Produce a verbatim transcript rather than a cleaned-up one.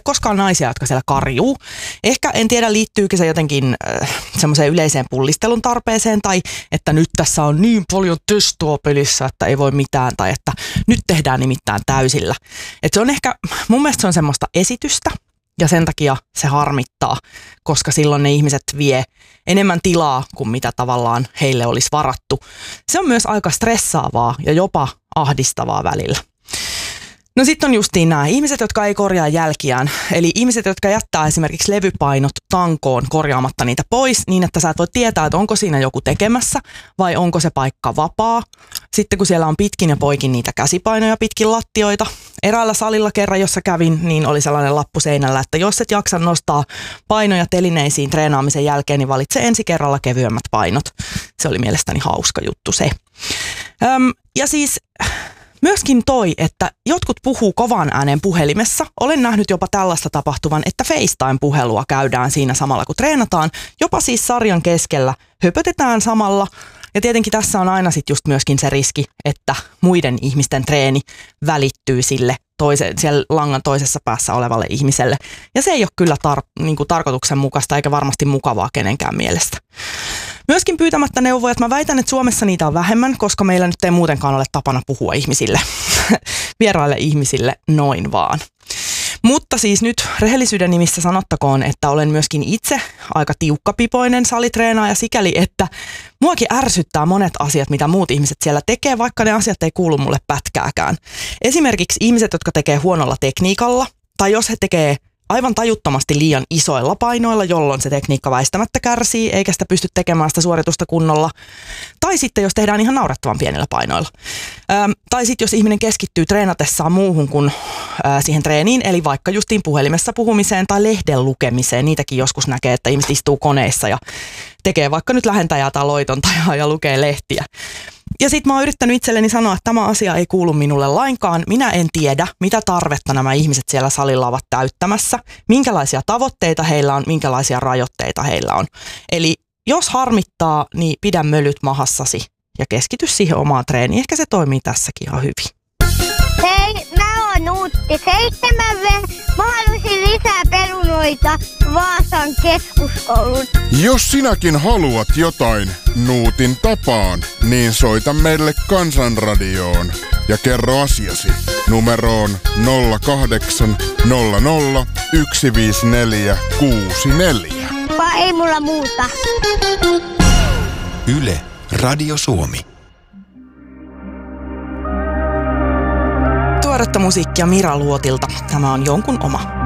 koskaan naisia, jotka siellä karjuu. Ehkä en tiedä, liittyykö se jotenkin äh, semmoiseen yleiseen pullistelun tarpeeseen tai että nyt tässä on niin paljon testoa pelissä, että ei voi mitään tai että nyt tehdään nimittäin täysillä. Et se on ehkä, mun mielestä se on semmoista esitystä ja sen takia se harmittaa, koska silloin ne ihmiset vie enemmän tilaa kuin mitä tavallaan heille olisi varattu. Se on myös aika stressaavaa ja jopa ahdistavaa välillä. No sitten on justiin nämä ihmiset, jotka ei korjaa jälkiään. Eli ihmiset, jotka jättää esimerkiksi levypainot tankoon korjaamatta niitä pois niin, että sä et voi tietää, että onko siinä joku tekemässä vai onko se paikka vapaa. Sitten kun siellä on pitkin ja poikin niitä käsipainoja pitkin lattioita. Eräällä salilla kerran, jossa kävin, niin oli sellainen lappu seinällä, että jos et jaksa nostaa painoja telineisiin treenaamisen jälkeen, niin valitse ensi kerralla kevyemmät painot. Se oli mielestäni hauska juttu se. Öm, ja siis... Myöskin toi, että jotkut puhuu kovan äänen puhelimessa. Olen nähnyt jopa tällaista tapahtuvan, että FaceTime-puhelua käydään siinä samalla kun treenataan. Jopa siis sarjan keskellä höpötetään samalla. Ja tietenkin tässä on aina sitten just myöskin se riski, että muiden ihmisten treeni välittyy sille toise, siellä langan toisessa päässä olevalle ihmiselle. Ja se ei ole kyllä tar- niinku tarkoituksenmukaista eikä varmasti mukavaa kenenkään mielestä. Myöskin pyytämättä neuvoja, että mä väitän, että Suomessa niitä on vähemmän, koska meillä nyt ei muutenkaan ole tapana puhua ihmisille, vieraille ihmisille noin vaan. Mutta siis nyt rehellisyyden nimissä sanottakoon, että olen myöskin itse aika tiukkapipoinen salitreenaaja sikäli, että muakin ärsyttää monet asiat, mitä muut ihmiset siellä tekee, vaikka ne asiat ei kuulu mulle pätkääkään. Esimerkiksi ihmiset, jotka tekee huonolla tekniikalla, tai jos he tekee aivan tajuttomasti liian isoilla painoilla, jolloin se tekniikka väistämättä kärsii, eikä sitä pysty tekemään sitä suoritusta kunnolla. Tai sitten jos tehdään ihan naurettavan pienillä painoilla. Ähm, tai sitten jos ihminen keskittyy treenatessaan muuhun kuin äh, siihen treeniin, eli vaikka justiin puhelimessa puhumiseen tai lehden lukemiseen. Niitäkin joskus näkee, että ihmiset istuu koneissa ja tekee vaikka nyt lähentäjää tai loitontajaa ja lukee lehtiä. Ja sit mä oon yrittänyt itselleni sanoa, että tämä asia ei kuulu minulle lainkaan. Minä en tiedä, mitä tarvetta nämä ihmiset siellä salilla ovat täyttämässä, minkälaisia tavoitteita heillä on, minkälaisia rajoitteita heillä on. Eli jos harmittaa, niin pidä mölyt mahassasi ja keskity siihen omaan treeniin. Ehkä se toimii tässäkin ihan hyvin. Hei, mä oon Nuutti seitsemän V. Mä haluaisin lisää perunoita Vaasan keskuskoulun. Jos sinäkin haluat jotain Nuutin tapaan, niin soita meille Kansanradioon ja kerro asiasi numeroon nolla kahdeksan nolla nolla yksi viisi neljä kuusi neljä. Vai ei mulla muuta. Yle, Radio Suomi. Tuoretta musiikkia Mira Luotilta. Tämä on jonkun oma.